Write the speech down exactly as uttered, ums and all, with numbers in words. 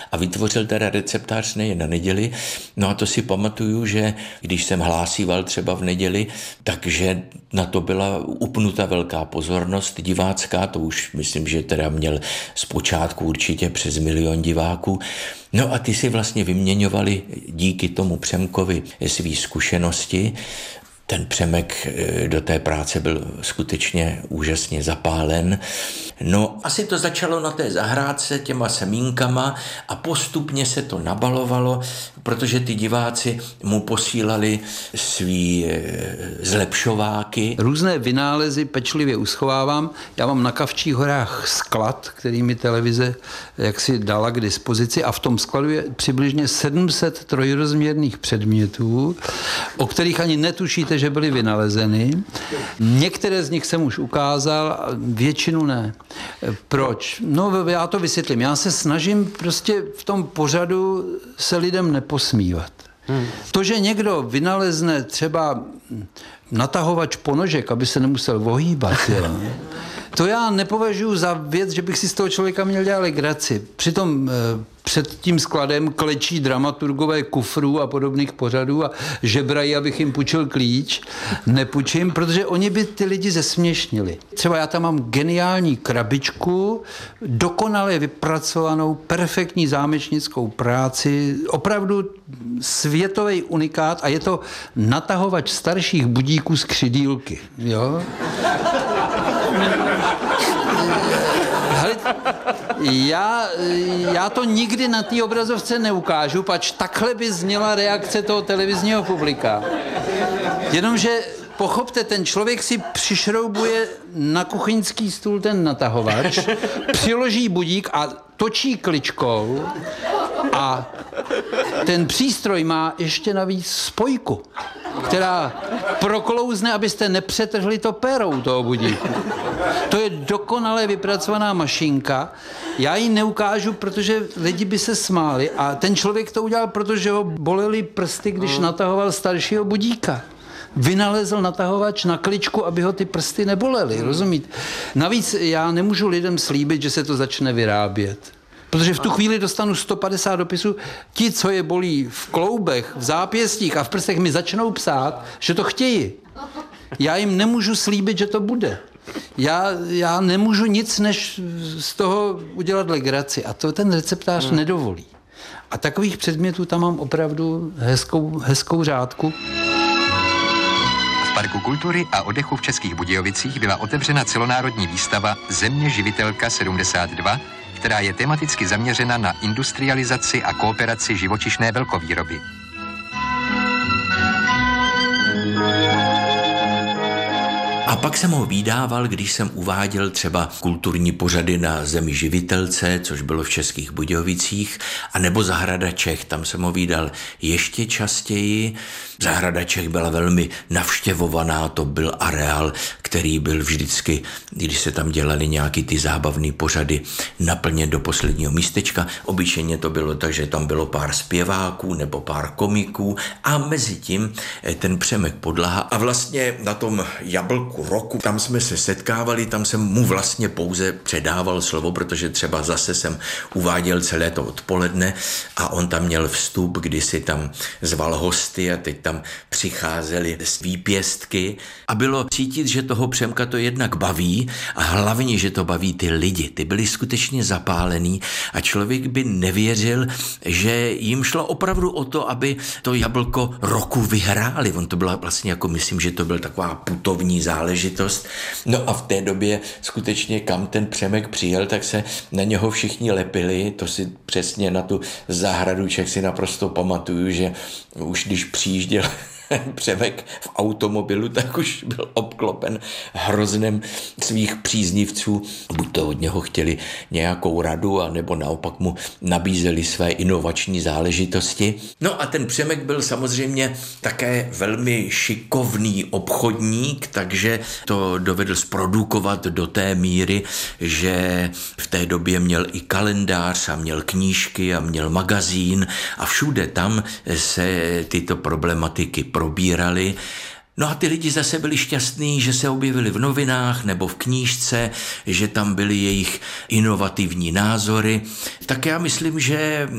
a vytvořil teda receptář nejen na neděli. No a to si pamatuju, že když jsem hlásíval třeba v neděli, takže na to byla upnuta velká pozornost divácká, to už myslím, že teda měl zpočátku určitě přes milion diváků. No a ty si vlastně vyměňovali díky tomu Přemkovi svý zkušenosti. Ten Přemek do té práce byl skutečně úžasně zapálen. No, asi to začalo na té zahrádce těma semínkama a postupně se to nabalovalo, protože ty diváci mu posílali svý zlepšováky. Různé vynálezy pečlivě uschovávám. Já mám na Kavčích horách sklad, který mi televize jaksi dala k dispozici a v tom skladu je přibližně sedm set trojrozměrných předmětů, o kterých ani netušíte, že byly vynalezeny. Některé z nich jsem už ukázal, většinu ne. Proč? No, já to vysvětlím. Já se snažím prostě v tom pořadu se lidem neposmívat. Hmm. To, že někdo vynalezne třeba natahovač ponožek, aby se nemusel ohýbat, jo, to já nepovažuji za věc, že bych si z toho člověka měl dělat legraci. Přitom před tím skladem klečí dramaturgové kufrů a podobných pořadů a žebrají, abych jim půjčil klíč. Nepůjčím, protože oni by ty lidi zesměšnili. Třeba já tam mám geniální krabičku, dokonale vypracovanou, perfektní zámečnickou práci, opravdu světový unikát a je to natahovač starších budíků z křidílky. Jo? Hele, já, já to nikdy na té obrazovce neukážu, pač takhle by zněla reakce toho televizního publika. Jenomže pochopte, ten člověk si přišroubuje na kuchyňský stůl ten natahovač, přiloží budík a točí kličkou a ten přístroj má ještě navíc spojku, která proklouzne, abyste nepřetrhli to pérou toho budíku. To je dokonale vypracovaná mašinka. Já ji neukážu, protože lidi by se smáli a ten člověk to udělal, protože ho bolely prsty, když natahoval staršího budíka. Vynalezl natahovač na kličku, aby ho ty prsty nebolely, rozumíte? Navíc já nemůžu lidem slíbit, že se to začne vyrábět. Protože v tu chvíli dostanu sto padesát dopisů. Ti, co je bolí v kloubech, v zápěstích a v prstech, mi začnou psát, že to chtějí. Já jim nemůžu slíbit, že to bude. Já, já nemůžu nic, než z toho udělat legraci. A to ten receptář hmm. nedovolí. A takových předmětů tam mám opravdu hezkou, hezkou řádku. V Parku kultury a oddechu v Českých Budějovicích byla otevřena celonárodní výstava Země živitelka sedmdesát dva, která je tematicky zaměřena na industrializaci a kooperaci živočišné velkovýroby. A pak jsem ho vydával, když jsem uváděl třeba kulturní pořady na Zemi živitelce, což bylo v Českých Budějovicích, anebo Zahrada Čech, tam jsem ho vydal ještě častěji. Zahrada Čech byla velmi navštěvovaná, to byl areál, který byl vždycky, když se tam dělali nějaký ty zábavné pořady, naplněn do posledního místečka. Obyčejně to bylo tak, že tam bylo pár zpěváků nebo pár komiků a mezi tím ten Přemek Podlaha a vlastně na tom Jablku roku, tam jsme se setkávali, tam jsem mu vlastně pouze předával slovo, protože třeba zase jsem uváděl celé to odpoledne a on tam měl vstup, kdy si tam zval hosty a teď tam přicházeli z výpěstky a bylo cítit, že toho Přemka to jednak baví a hlavně, že to baví ty lidi. Ty byli skutečně zapálení a člověk by nevěřil, že jim šlo opravdu o to, aby to Jablko roku vyhráli. On to byla vlastně jako, myslím, že to byl taková putovní záležitost. No a v té době skutečně kam ten Přemek přijel, tak se na něho všichni lepili. To si přesně na tu Zahradu Čech si naprosto pamatuju, že už když přijížděl Přemek v automobilu, tak už byl obklopen hroznem svých příznivců. Buď to od něho chtěli nějakou radu, anebo naopak mu nabízeli své inovační záležitosti. No a ten Přemek byl samozřejmě také velmi šikovný obchodník, takže to dovedl zprodukovat do té míry, že v té době měl i kalendář a měl knížky a měl magazín a všude tam se tyto problematiky probírali. No a ty lidi zase byli šťastní, že se objevili v novinách nebo v knížce, že tam byly jejich inovativní názory. Tak já myslím, že